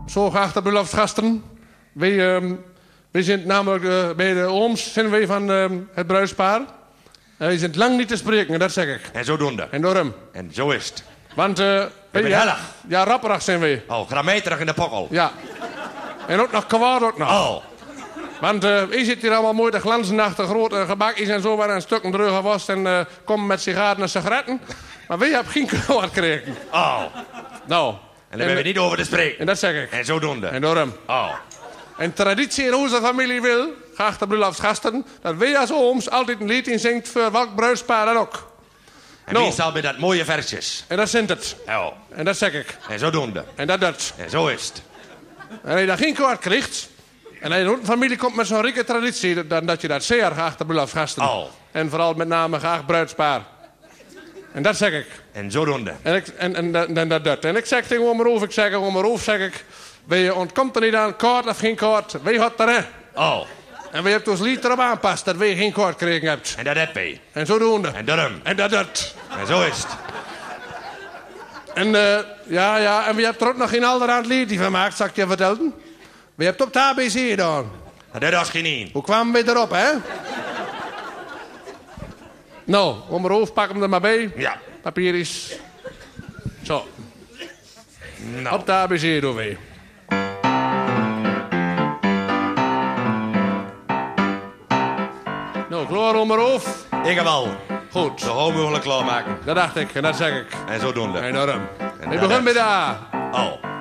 Zo geachte bruiloftsgasten. We zijn namelijk bij de ooms zijn we van het bruidspaar. En we zijn lang niet te spreken, dat zeg ik. En zodoende. En daarom. En zo is het. Want bent hellig. Ja, rapperig zijn we. Oh, grammeterig in de pokkel. Ja. En ook nog kwaad ook nog. Oh. Want je zit hier allemaal mooi te glanzen achter grote gebakjes en zo... waar een stukken dreugen was en komen met sigaren en sigaretten. Maar wij hebben geen kwaad gekregen. Oh. Nou. En daar ben we niet over te spreken. En dat zeg ik. En zodoende. En daarom. Oh. En traditie in onze familie wil, geachte bruiloftsgasten... dat wij als ooms altijd een lied inzingt voor welk bruidspaar dan ook. En wie zal met dat mooie versjes? En dat zint het. Oh. En dat zeg ik. En zodoende. En dat. En zo is het. En als je daar geen kwaad krijgt... en als je uit een familie komt met zo'n rijke traditie... dan dat je dat zeer, geachte bruiloftsgasten. Oh. En vooral met name geacht bruidspaar. En dat zeg ik. En zodoende. En dat. En ik zeg tegen mijn roof, zeg ik... Wij ontkomt er niet aan, kaart of geen kaart. Wij had erin. Oh. En wij hebben ons lied erop aangepast dat wij geen kaart gekregen hebben. En dat heb je. En zodoende. En daarom. En dat. En zo is het. En en wie hebt er ook nog geen allerhand liedje van gemaakt, zal ik je vertellen. Wie hebt op de ABC gedaan. Dat was geen één. Hoe kwamen we erop, hè? Nou, om mijn hoofd, pak hem er maar bij. Ja. Papier is... Zo. Nou. Op de ABC doen we. Nou, klaar om mijn hoofd. Ik heb al. Goed. Zo gauw mogelijk klaarmaken. Dat dacht ik en dat zeg ik. En zodoende. En daarom. En Ik dat begin is- met de A. Oh.